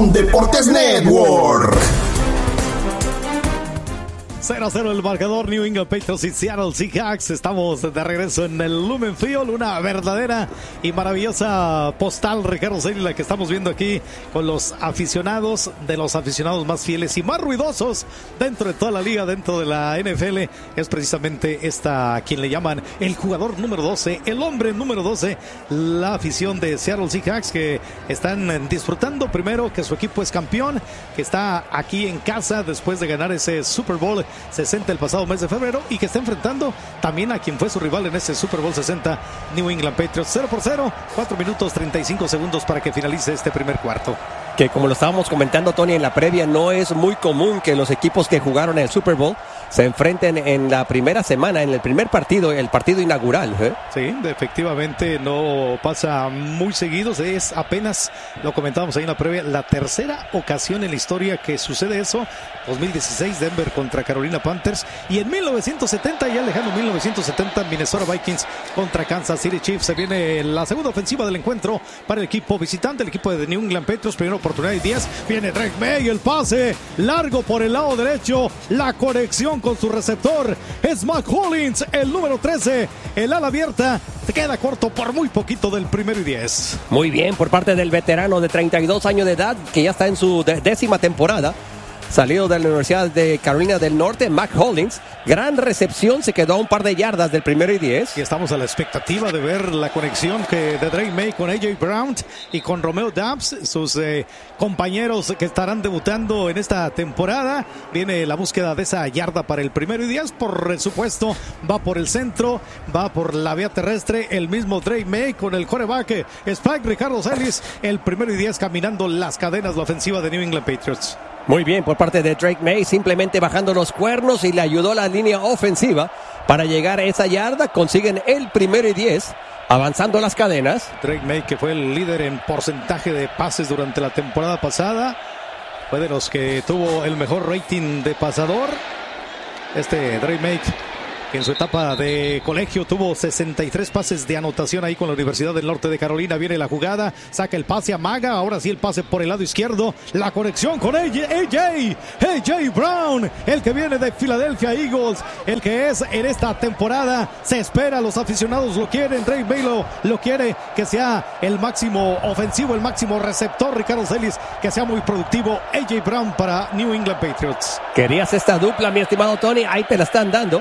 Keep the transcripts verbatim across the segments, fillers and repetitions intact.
Univisión Deportes Network. cero a cero el marcador, New England Patriots y Seattle Seahawks. Estamos de regreso en el Lumen Field, una verdadera y maravillosa postal, Ricardo Celis, la que estamos viendo aquí con los aficionados, de los aficionados más fieles y más ruidosos dentro de toda la liga, dentro de la N F L. Es precisamente esta, a quien le llaman el jugador número doce, el hombre número doce, la afición de Seattle Seahawks, que están disfrutando primero que su equipo es campeón, que está aquí en casa después de ganar ese Super Bowl sesenta el pasado mes de febrero, y que está enfrentando también a quien fue su rival en ese Super Bowl sesenta, New England Patriots. Cero por cero, cuatro minutos treinta y cinco segundos para que finalice este primer cuarto. Que como lo estábamos comentando, Tony, en la previa, no es muy común que los equipos que jugaron el Super Bowl se enfrenten en la primera semana, en el primer partido, el partido inaugural, ¿eh? Sí, efectivamente no pasa muy seguido. Es apenas, lo comentábamos ahí en la previa, la tercera ocasión en la historia que sucede eso. dos mil dieciséis, Denver contra Carolina Panthers, y en mil novecientos setenta, ya lejano mil novecientos setenta, Minnesota Vikings contra Kansas City Chiefs. Se viene la segunda ofensiva del encuentro para el equipo visitante, el equipo de New England Patriots. Primera oportunidad y diez, viene Drake May, el pase largo por el lado derecho, la conexión con su receptor es Mac Hollins, el número trece, el ala abierta, se queda corto por muy poquito del primero y diez. Muy bien por parte del veterano de treinta y dos años de edad, que ya está en su décima temporada, salido de la Universidad de Carolina del Norte, Mac Hollins. Gran recepción, se quedó a un par de yardas del primero y diez. Y estamos a la expectativa de ver la conexión que de Drake May con A J Brown y con Romeo Doubs, sus eh, compañeros que estarán debutando en esta temporada. Viene la búsqueda de esa yarda para el primero y diez. Por supuesto, va por el centro, va por la vía terrestre. El mismo Drake May con el quarterback Spike, Ricardo Celis. El primero y diez caminando las cadenas, la ofensiva de New England Patriots. Muy bien por parte de Drake May, simplemente bajando los cuernos, y le ayudó la línea ofensiva para llegar a esa yarda. Consiguen el primero y diez, avanzando las cadenas. Drake May, que fue el líder en porcentaje de pases durante la temporada pasada, fue de los que tuvo el mejor rating de pasador. Este Drake May, que en su etapa de colegio tuvo sesenta y tres pases de anotación ahí con la Universidad del Norte de Carolina. Viene la jugada, saca el pase a Maga, ahora sí el pase por el lado izquierdo, la conexión con A J, A J Brown, el que viene de Philadelphia Eagles, el que es en esta temporada, se espera, los aficionados lo quieren, Drake May lo, lo quiere, que sea el máximo ofensivo, el máximo receptor, Ricardo Celis, que sea muy productivo A J Brown para New England Patriots. Querías esta dupla, mi estimado Tony, ahí te la están dando.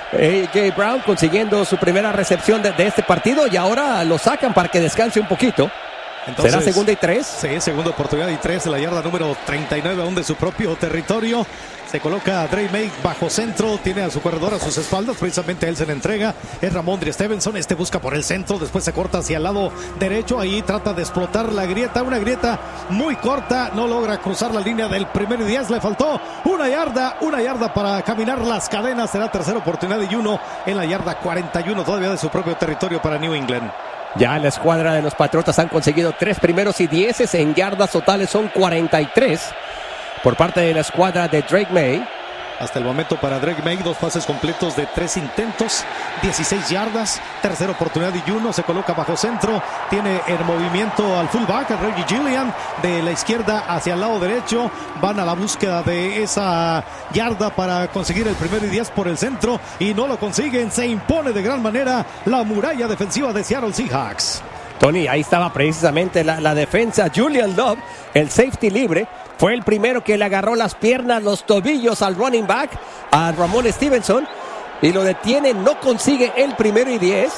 A J Brown consiguiendo su primera recepción de, de este partido, y ahora lo sacan para que descanse un poquito. Entonces, ¿será segunda y tres? Sí, segunda oportunidad y tres, en la yarda número treinta y nueve, aún de su propio territorio. Se coloca a Drake May bajo centro, tiene a su corredor a sus espaldas, precisamente a él se le entrega, es Ramondre Stevenson, este busca por el centro, después se corta hacia el lado derecho, ahí trata de explotar la grieta, una grieta muy corta, no logra cruzar la línea del primer y diez, le faltó una yarda, una yarda para caminar las cadenas, será tercera oportunidad y uno en la yarda cuarenta y uno, todavía de su propio territorio para New England. Ya la escuadra de los Patriotas han conseguido tres primeros y dieces, en yardas totales son cuarenta y tres por parte de la escuadra de Drake May. Hasta el momento para Drake May, dos pases completos de tres intentos, dieciséis yardas, tercera oportunidad y uno, se coloca bajo centro, tiene el movimiento al fullback, a Reggie Gilliam, de la izquierda hacia el lado derecho, van a la búsqueda de esa yarda para conseguir el primero y diez por el centro, y no lo consiguen, se impone de gran manera la muralla defensiva de Seattle Seahawks. Tony, ahí estaba precisamente la, la defensa. Julian Love, el safety libre, fue el primero que le agarró las piernas, los tobillos al running back, a Ramon Stevenson, y lo detiene, no consigue el primero y diez.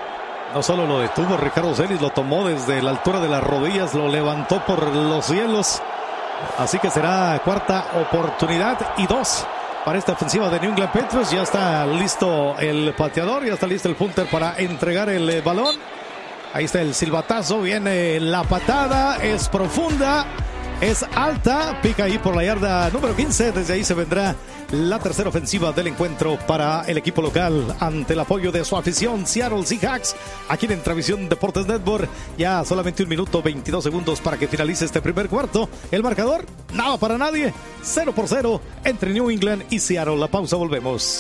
No solo lo detuvo, Ricardo Celis lo tomó desde la altura de las rodillas, lo levantó por los cielos. Así que será cuarta oportunidad y dos para esta ofensiva de New England Patriots. Ya está listo el pateador, ya está listo el punter para entregar el eh, balón. Ahí está el silbatazo, viene la patada, es profunda, es alta, pica ahí por la yarda número quince. Desde ahí se vendrá la tercera ofensiva del encuentro para el equipo local ante el apoyo de su afición Seattle Seahawks. Aquí en Entravisión Deportes Network, ya solamente un minuto veintidós segundos para que finalice este primer cuarto. El marcador, nada para nadie, cero por cero entre New England y Seattle. La pausa, volvemos.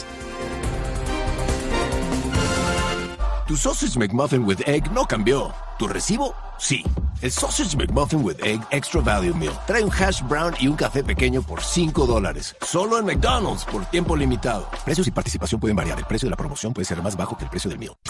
Tu Sausage McMuffin with Egg no cambió. Tu recibo Sí, el Sausage McMuffin with Egg Extra Value Meal. Trae un hash brown y un café pequeño por cinco dólares. Solo en McDonald's por tiempo limitado. Precios y participación pueden variar. El precio de la promoción puede ser más bajo que el precio del meal.